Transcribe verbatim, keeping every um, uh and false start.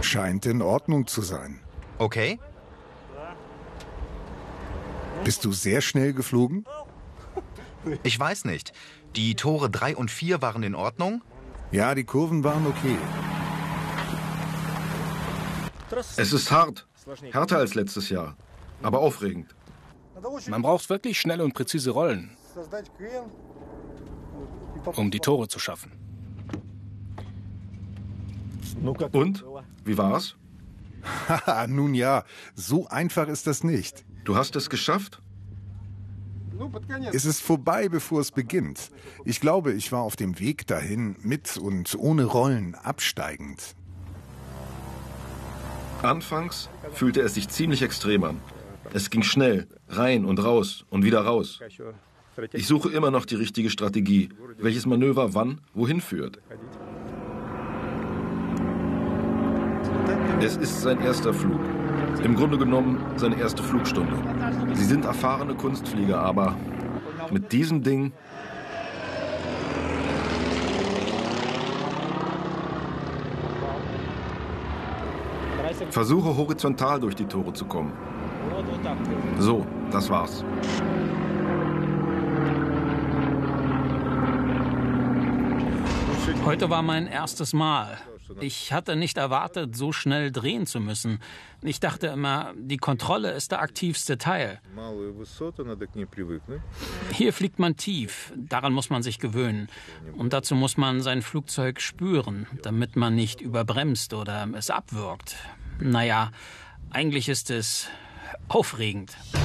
Scheint in Ordnung zu sein. Okay. Bist du sehr schnell geflogen? Ich weiß nicht. Die Tore drei und vier waren in Ordnung? Ja, die Kurven waren okay. Es ist hart. Härter als letztes Jahr. Aber aufregend. Man braucht wirklich schnelle und präzise Rollen, um die Tore zu schaffen. Und? Wie war's? Haha, nun ja, so einfach ist das nicht. Du hast es geschafft? Es ist vorbei, bevor es beginnt. Ich glaube, ich war auf dem Weg dahin, mit und ohne Rollen, absteigend. Anfangs fühlte es sich ziemlich extrem an. Es ging schnell, rein und raus und wieder raus. Ich suche immer noch die richtige Strategie, welches Manöver wann, wohin führt. Es ist sein erster Flug. Im Grunde genommen seine erste Flugstunde. Sie sind erfahrene Kunstflieger, aber mit diesem Ding... Versuche horizontal durch die Tore zu kommen. So, das war's. Heute war mein erstes Mal. Ich hatte nicht erwartet, so schnell drehen zu müssen. Ich dachte immer, die Kontrolle ist der aktivste Teil. Hier fliegt man tief, daran muss man sich gewöhnen. Und dazu muss man sein Flugzeug spüren, damit man nicht überbremst oder es abwürgt. Naja, eigentlich ist es aufregend.